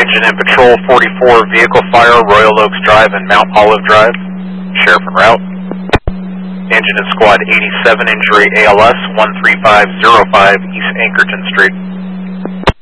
Engine in patrol 44, vehicle fire, Royal Oaks Drive and Mount Olive Drive. Sheriff en route. Engine in squad 87, injury ALS 13505 East Anchorton Street.